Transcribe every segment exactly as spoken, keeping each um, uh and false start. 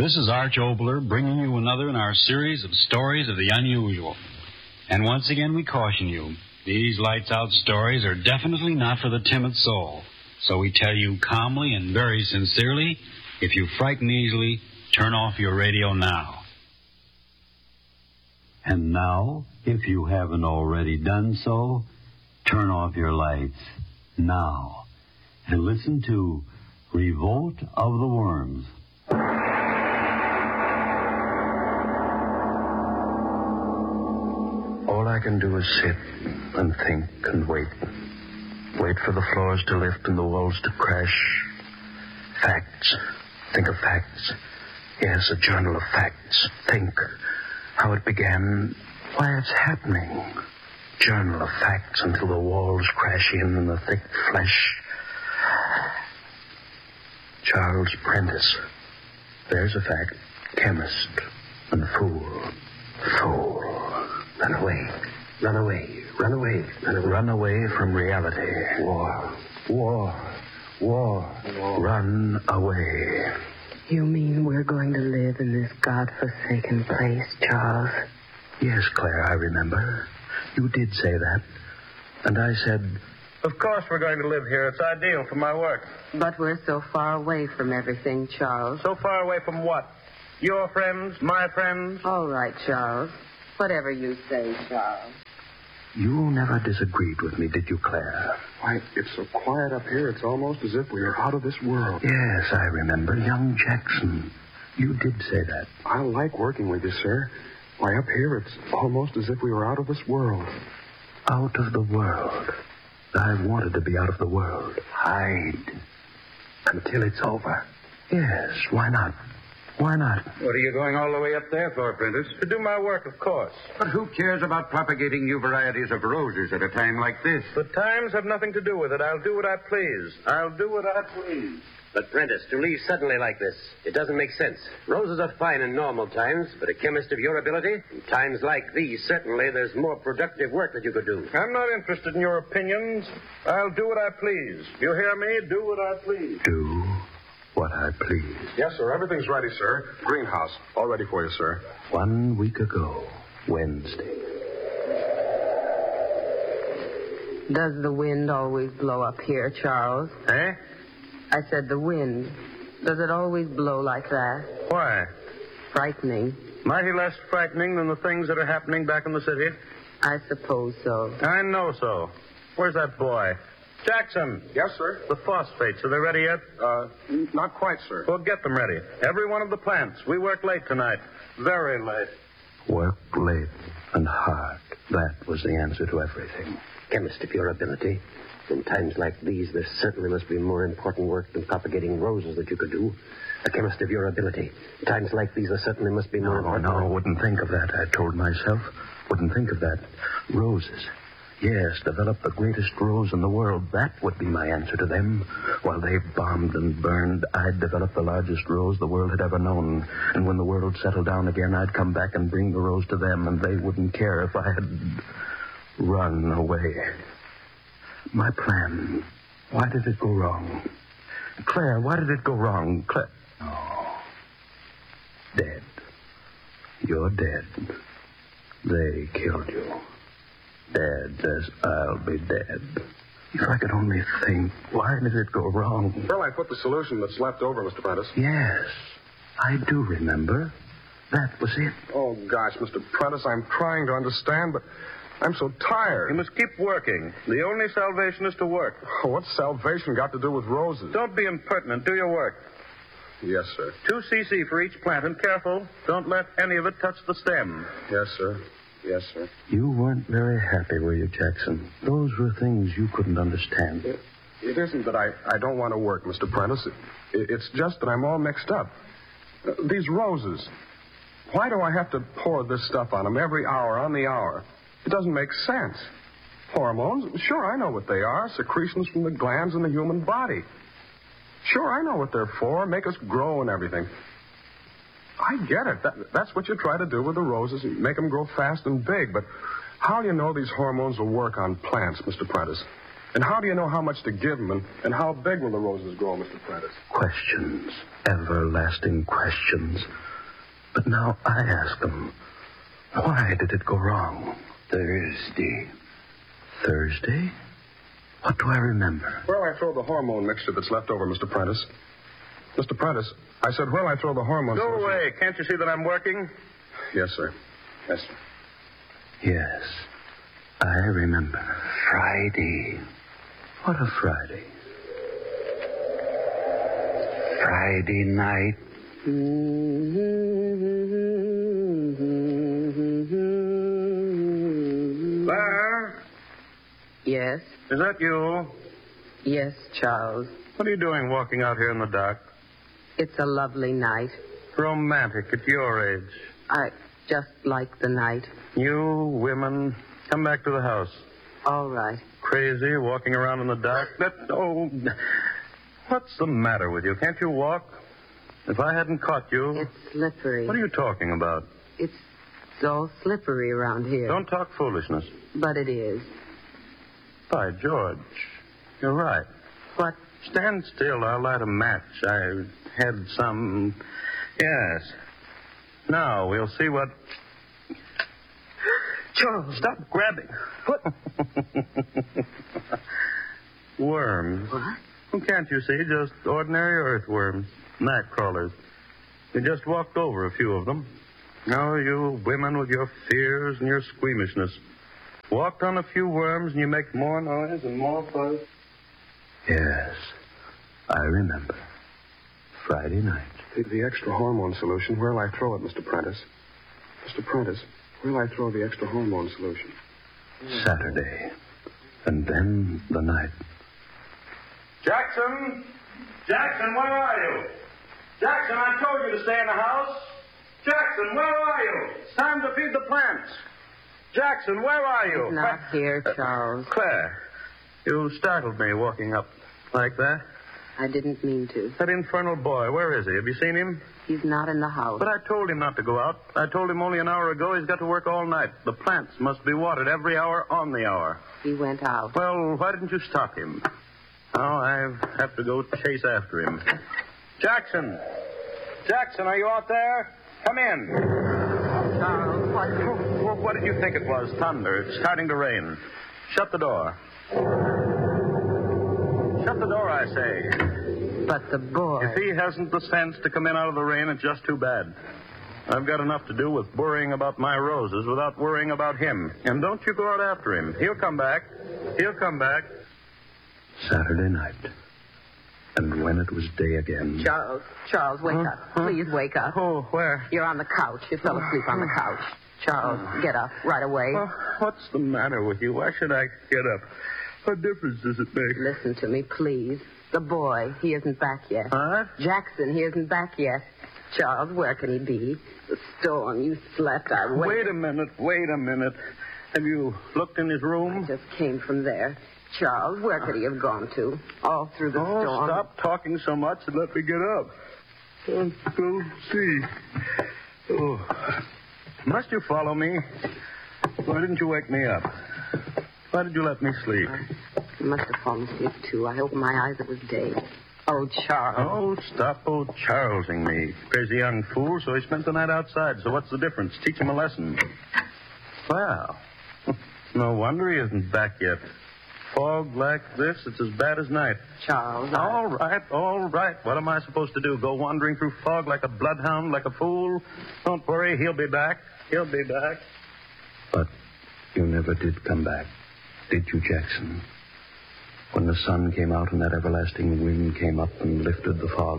This is Arch Obler bringing you another in our series of stories of the unusual. And once again we caution you, these lights-out stories are definitely not for the timid soul. So we tell you calmly and very sincerely, if you frighten easily, turn off your radio now. And now, if you haven't already done so, turn off your lights now and listen to Revolt of the Worms. All I can do is sit and think and wait. Wait for the floors to lift and the walls to crash. Facts. Think of facts. Yes, a journal of facts. Think how it began, why it's happening. Journal of facts until the walls crash in and the thick flesh. Charles Prentice. There's a fact. Chemist and fool. Fool. Run away. Run away. Run away. Run away, Run away from reality. War. War. War. War. Run away. You mean we're going to live in this godforsaken place, Charles? Yes, Claire, I remember. You did say that. And I said... Of course we're going to live here. It's ideal for my work. But we're so far away from everything, Charles. So far away from what? Your friends? My friends? All right, Charles. Whatever you say, Charles. You never disagreed with me, did you, Claire? Why, it's so quiet up here, it's almost as if we were out of this world. Yes, I remember. Young Jackson. You did say that. I like working with you, sir. Why, up here, it's almost as if we were out of this world. Out of the world. I wanted to be out of the world. Hide. Until it's over. Yes, why not? Why not? What are you going all the way up there for, Prentice? To do my work, of course. But who cares about propagating new varieties of roses at a time like this? The times have nothing to do with it. I'll do what I please. I'll do what I please. But, Prentice, to leave suddenly like this, it doesn't make sense. Roses are fine in normal times, but a chemist of your ability, in times like these, certainly there's more productive work that you could do. I'm not interested in your opinions. I'll do what I please. You hear me? Do what I please. Do what I please. Yes, sir. Everything's ready, sir. Greenhouse. All ready for you, sir. One week ago, Wednesday. Does the wind always blow up here, Charles? Eh? I said the wind. Does it always blow like that? Why? Frightening. Mighty less frightening than the things that are happening back in the city. I suppose so. I know so. Where's that boy? Jackson. Yes, sir. The phosphates, are they ready yet? Uh, not quite, sir. Well, get them ready. Every one of the plants. We work late tonight. Very late. Work late and hard. That was the answer to everything. Chemist of your ability. In times like these, there certainly must be more important work than propagating roses that you could do. A chemist of your ability. In times like these, there certainly must be more No, important no, I work. wouldn't think of that, I told myself. Wouldn't think of that. Roses. Yes, develop the greatest rose in the world. That would be my answer to them. While they bombed and burned, I'd develop the largest rose the world had ever known. And when the world settled down again, I'd come back and bring the rose to them, and they wouldn't care if I had run away. My plan. Why did it go wrong? Claire, why did it go wrong? Claire. Oh. Dead. You're dead. They killed you. Dead as I'll be dead. If I could only think, why did it go wrong? Well, I put the solution that's left over, Mister Prentice. Yes, I do remember. That was it. Oh, gosh, Mister Prentice, I'm trying to understand, but I'm so tired. You must keep working. The only salvation is to work. Oh, what's salvation got to do with roses? Don't be impertinent. Do your work. Yes, sir. Two C C for each plant, and careful. Don't let any of it touch the stem. Yes, sir. Yes, sir. You weren't very happy, were you, Jackson? Those were things you couldn't understand. It, it isn't that I, I don't want to work, Mister Prentice. It, it, it's just that I'm all mixed up. Uh, these roses. Why do I have to pour this stuff on them every hour, on the hour? It doesn't make sense. Hormones? Sure, I know what they are. Secretions from the glands in the human body. Sure, I know what they're for. Make us grow and everything. I get it. That, that's what you try to do with the roses. You make them grow fast and big. But how do you know these hormones will work on plants, Mister Prentice? And how do you know how much to give them? And, and how big will the roses grow, Mister Prentice? Questions. Everlasting questions. But now I ask them, why did it go wrong? Thursday. Thursday? What do I remember? Where'll I throw the hormone mixture that's left over, Mister Prentice? Mister Prentice, I said, where'll I throw the hormone... Go away. Can't you see that I'm working? Yes, sir. Yes, sir. Yes, I remember. Friday. What a Friday. Friday night. Claire? Yes? Is that you? Yes, Charles. What are you doing walking out here in the dark? It's a lovely night. Romantic at your age. I just like the night. You women, come back to the house. All right. Crazy, walking around in the dark. That, oh, what's the matter with you? Can't you walk? If I hadn't caught you... It's slippery. What are you talking about? It's so slippery around here. Don't talk foolishness. But it is. By George, you're right. What? Stand still. I'll light a match. I had some... Yes. Now, we'll see what... Charles. Stop grabbing. What? Worms. What? Well, can't you see? Just ordinary earthworms. Night crawlers. You just walked over a few of them. Now, you women with your fears and your squeamishness. Walked on a few worms and you make more noise and more fuss. Yes, I remember. Friday night. The, the extra hormone solution, where'll I throw it, Mister Prentice? Mister Prentice, where'll I throw the extra hormone solution? Saturday. And then the night. Jackson! Jackson, where are you? Jackson, I told you to stay in the house. Jackson, where are you? It's time to feed the plants. Jackson, where are you? He's not here, Charles. Claire, you startled me walking up like that. I didn't mean to. That infernal boy, where is he? Have you seen him? He's not in the house. But I told him not to go out. I told him only an hour ago he's got to work all night. The plants must be watered every hour on the hour. He went out. Well, why didn't you stop him? Now I have to go chase after him. Jackson! Jackson, are you out there? Come in. Charles, what? What, what did you think it was? Thunder. It's starting to rain. Shut the door. Shut the door, I say. But the boy... If he hasn't the sense to come in out of the rain, it's just too bad. I've got enough to do with worrying about my roses without worrying about him. And don't you go out after him. He'll come back. He'll come back. Saturday night. And when it was day again... Charles, Charles, wake Huh? up. Huh? Please wake up. Oh, where? You're on the couch. You fell asleep on the couch. Charles, get up right away. Oh, what's the matter with you? Why should I get up? What difference does it make? Listen to me, please. The boy, he isn't back yet. Huh? Jackson, he isn't back yet. Charles, where can he be? The storm, you slept. I waited. Wait a minute, wait a minute. Have you looked in his room? I just came from there. Charles, where could he have gone to? All through the Oh, storm. stop talking so much and let me get up. Let's go see. Oh. Must you follow me? Why didn't you wake me up? Why did you let me sleep? You must have fallen asleep, too. I opened my eyes. It was day. Oh, Charles. Oh, stop old Charlesing me. Crazy young fool, so he spent the night outside. So what's the difference? Teach him a lesson. Well, no wonder he isn't back yet. Fog like this, it's as bad as night. Charles. I... All right, all right. What am I supposed to do? Go wandering through fog like a bloodhound, like a fool? Don't worry, he'll be back. He'll be back. But you never did come back, did you, Jackson? When the sun came out and that everlasting wind came up and lifted the fog.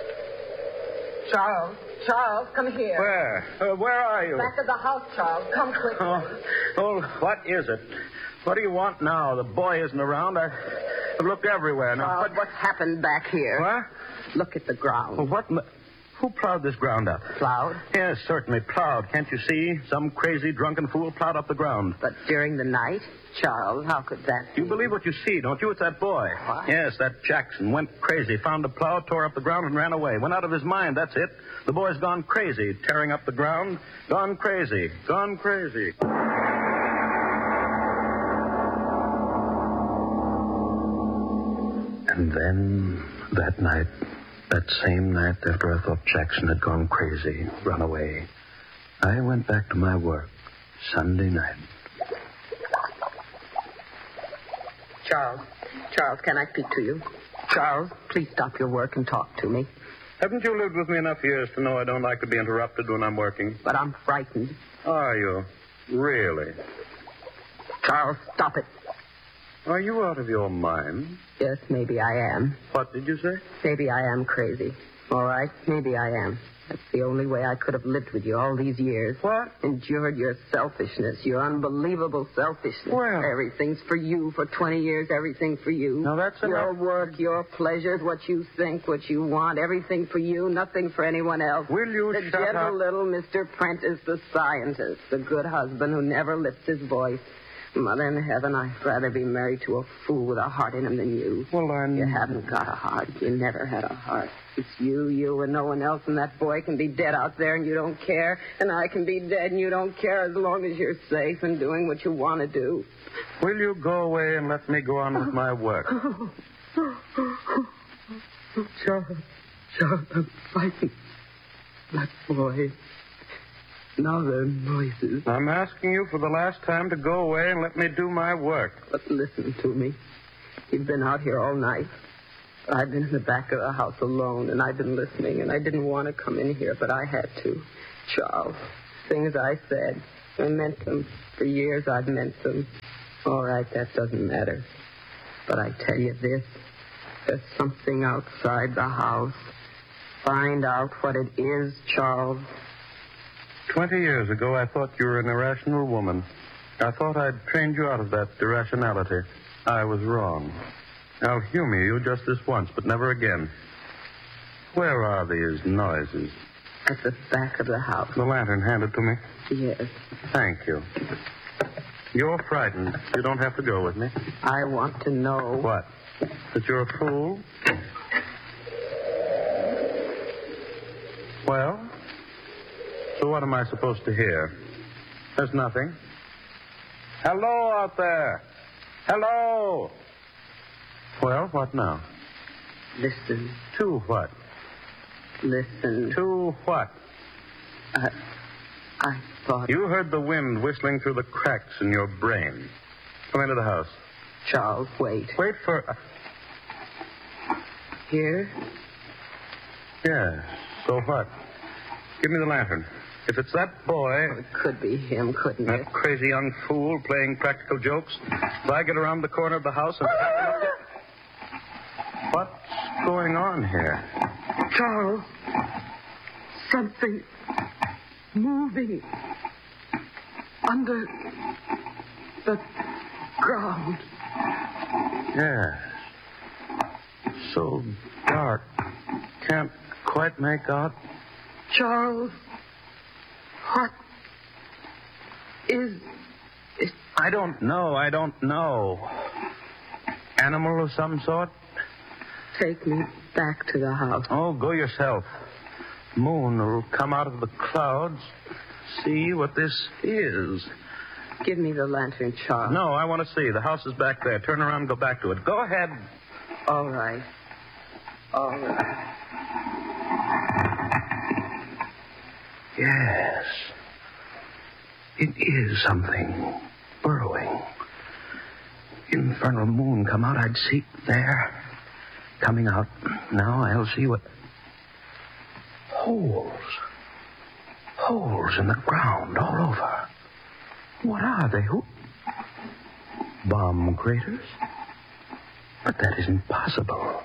Charles. Charles, come here. Where? Uh, where are you? Back of the house, Charles. Come quickly. Oh, oh, what is it? What do you want now? The boy isn't around. I, I've looked everywhere now. Charles, What? what's happened back here? What? Look at the ground. Well, what? ma- Who plowed this ground up? Plowed? Yes, certainly plowed. Can't you see? Some crazy drunken fool plowed up the ground. But during the night? Charles, how could that be? You believe what you see, don't you? It's that boy. What? Yes, that Jackson went crazy, found a plow, tore up the ground, and ran away. Went out of his mind, that's it. The boy's gone crazy, tearing up the ground. Gone crazy. Gone crazy. And then that night, that same night after I thought Jackson had gone crazy, run away, I went back to my work Sunday night. Charles, Charles, can I speak to you? Charles, please stop your work and talk to me. Haven't you lived with me enough years to know I don't like to be interrupted when I'm working? But I'm frightened. Are you? Really? Charles, stop it. Are you out of your mind? Yes, maybe I am. What did you say? Maybe I am crazy. All right, maybe I am. That's the only way I could have lived with you all these years. What? Endured your selfishness, your unbelievable selfishness. Well. Everything's for you. For twenty years, everything for you. Now, that's your enough. work, your pleasures, what you think, what you want, everything for you, nothing for anyone else. Will you the shut gentle up? little Mister Prentice, the scientist, the good husband who never lifts his voice. Mother in heaven, I'd rather be married to a fool with a heart in him than you. Well, I'm... You haven't got a heart. You never had a heart. It's you, you, and no one else, and that boy can be dead out there and you don't care, and I can be dead and you don't care as long as you're safe and doing what you want to do. Will you go away and let me go on with my work? Charles, Charles, I'm frightened. That boy. Now there are noises. I'm asking you for the last time to go away and let me do my work. But listen to me. You've been out here all night. I've been in the back of the house alone, and I've been listening, and I didn't want to come in here, but I had to. Charles, things I said, I meant them. For years I've meant them. All right, that doesn't matter. But I tell you this, there's something outside the house. Find out what it is, Charles. Twenty years ago, I thought you were an irrational woman. I thought I'd trained you out of that irrationality. I was wrong. I'll humor you just this once, but never again. Where are these noises? At the back of the house. The lantern handed to me? Yes. Thank you. You're frightened. You don't have to go with me. I want to know. What? That you're a fool? Well? So what am I supposed to hear? There's nothing. Hello out there. Hello. Well, what now? Listen. To what? Listen. To what? I, I thought... You heard the wind whistling through the cracks in your brain. Come into the house. Charles, wait. Wait for... Here? Yes. So what? Give me the lantern. If it's that boy... Oh, it could be him, couldn't that it? That crazy young fool playing practical jokes. If I get around the corner of the house and... What's going on here? Charles, something moving under the ground. Yes. So dark. Can't quite make out. Charles, what is it? I don't know. I don't know. Animal of some sort? Take me back to the house. Oh, go yourself. Moon will come out of the clouds. See what this is. Give me the lantern, Charles. No, I want to see. The house is back there. Turn around and go back to it. Go ahead. All right. All right. Yes. It is something burrowing. Infernal moon come out, I'd see it there. Coming out. Now I'll see what... Holes. Holes in the ground all over. What are they? Who... Bomb craters? But that isn't possible.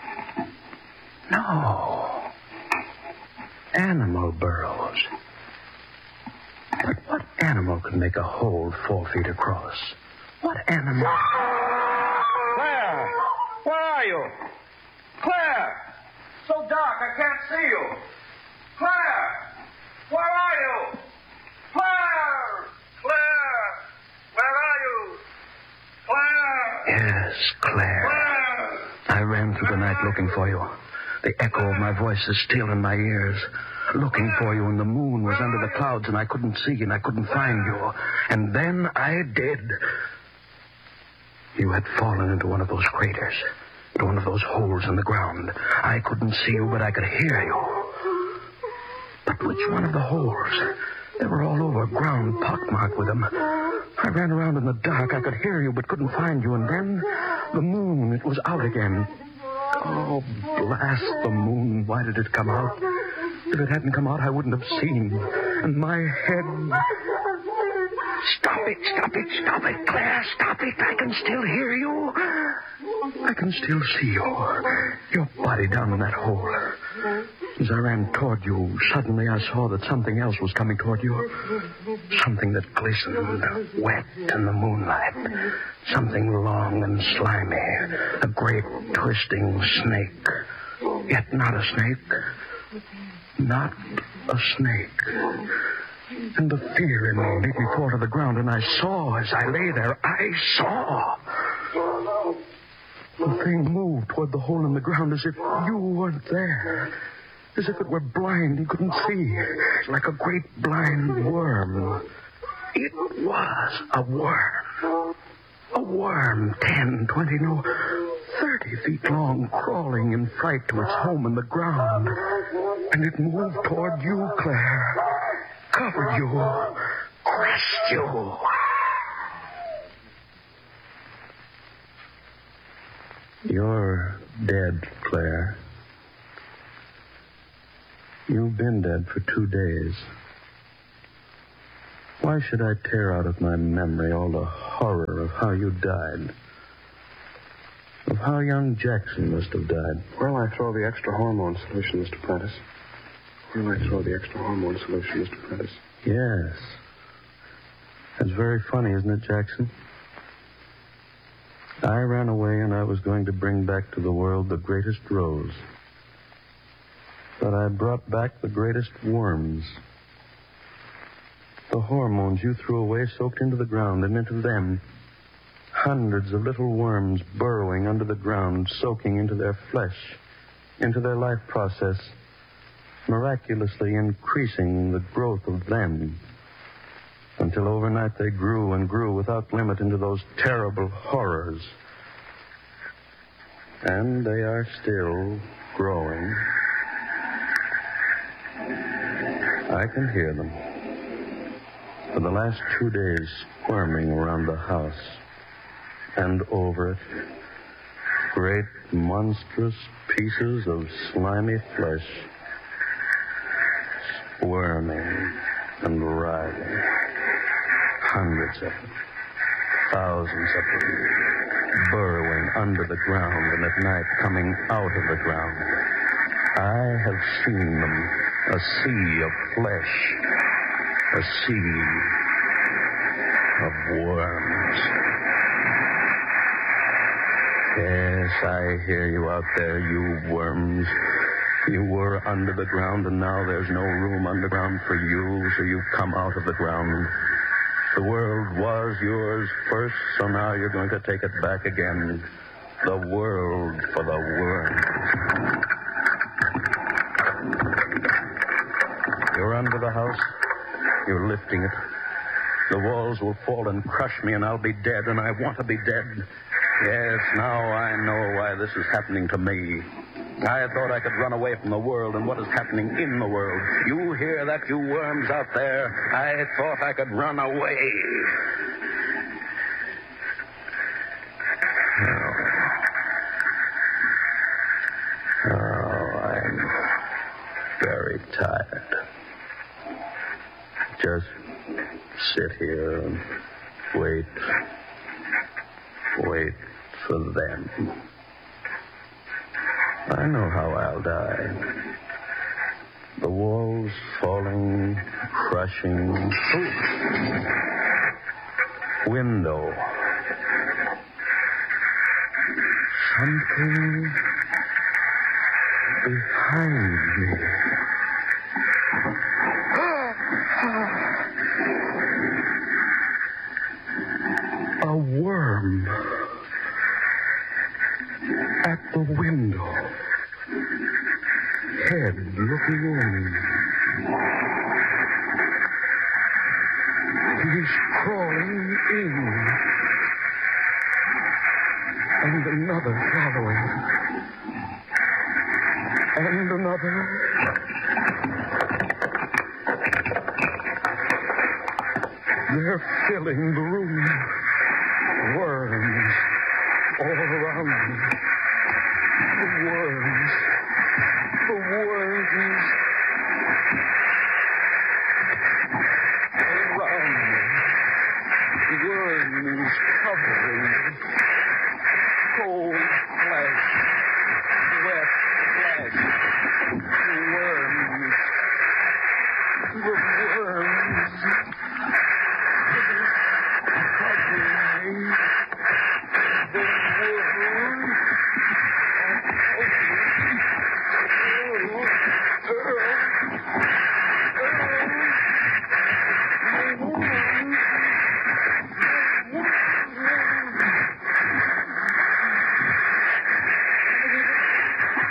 No. Animal burrows. But what animal could make a hole four feet across? What animal... Claire! Where are you? Claire! So dark, I can't see you. Claire! Where are you? Claire! Claire! Where are you? Claire! Yes, Claire. Claire! I ran through the night looking for you. The echo of my voice is still in my ears. Looking for you, and the moon was under the clouds, and I couldn't see, and I couldn't find you. And then I did. You had fallen into one of those craters. at one of those holes in the ground. I couldn't see you, but I could hear you. But which one of the holes? They were all over, ground pockmarked with them. I ran around in the dark. I could hear you, but couldn't find you. And then the moon, it was out again. Oh, blast the moon. Why did it come out? If it hadn't come out, I wouldn't have seen. And my head... Stop it, stop it, stop it, Claire, stop it. I can still hear you. I can still see you. Your body down in that hole. As I ran toward you, suddenly I saw that something else was coming toward you. Something that glistened, wet in the moonlight. Something long and slimy. A great twisting snake. Yet not a snake. Not a snake. And the fear in me made me fall to the ground, and I saw as I lay there, I saw. The thing moved toward the hole in the ground as if you weren't there. As if it were blind and couldn't see. Like a great blind worm. It was a worm. A worm, ten, twenty, no, thirty feet long, crawling in fright to its home in the ground. And it moved toward you, Claire. Covered you. Crushed you. You're dead, Claire. You've been dead for two days. Why should I tear out of my memory all the horror of how you died? Of how young Jackson must have died? Where will I throw the extra hormone solution, Mister Prentice? Where will I throw the extra hormone solution, Mister Prentice? Yes. That's very funny, isn't it, Jackson? I ran away and I was going to bring back to the world the greatest rose. But I brought back the greatest worms. The hormones you threw away soaked into the ground, and into them, hundreds of little worms burrowing under the ground, soaking into their flesh, into their life process, miraculously increasing the growth of them, until overnight they grew and grew without limit into those terrible horrors. And they are still growing. I can hear them. For the last two days, squirming around the house and over it, great monstrous pieces of slimy flesh, squirming and writhing. Hundreds of them, thousands of them, burrowing under the ground and at night coming out of the ground. I have seen them, a sea of flesh, a sea of worms. Yes, I hear you out there, you worms. You were under the ground, and now there's no room underground for you, so you've come out of the ground. The world was yours first, so now you're going to take it back again. The world for the worms. You're under the house. You're lifting it. The walls will fall and crush me, and I'll be dead, and I want to be dead. Yes, now I know why this is happening to me. I thought I could run away from the world and what is happening in the world. You hear that, you worms out there? I thought I could run away. Oh, oh I'm very tired. Just sit here and wait. Wait for them. I know how I'll die. The walls falling, crushing. Ooh. Window. Something behind me. A worm at the window. Head looking in. He's crawling in. A And another following. And another. They're filling the room. Worms all around me. The worms. The worms.